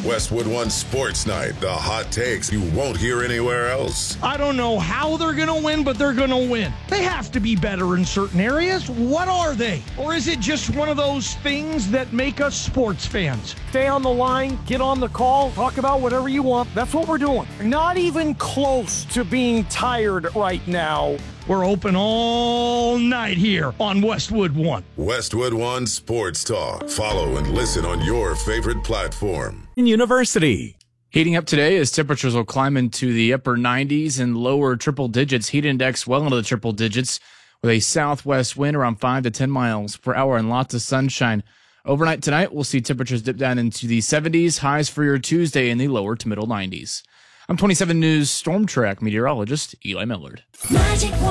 Westwood One Sports Night. The hot takes you won't hear anywhere else. I don't know how they're going to win, but they're going to win. They have to be better in certain areas. What are they? Or is it just one of those things that make us sports fans? Stay on the line, get on the call, talk about whatever you want. That's what we're doing. Not even close to being tired right now. We're open all night here on Westwood One. Westwood One Sports Talk. Follow and listen on your favorite platform. University. Heating up today as temperatures will climb into the upper 90s and lower triple digits. Heat index well into the triple digits with a southwest wind around 5 to 10 miles per hour and lots of sunshine. Overnight tonight, we'll see temperatures dip down into the 70s, highs for your Tuesday in the lower to middle 90s. I'm 27 News Storm Track meteorologist Eli Millard.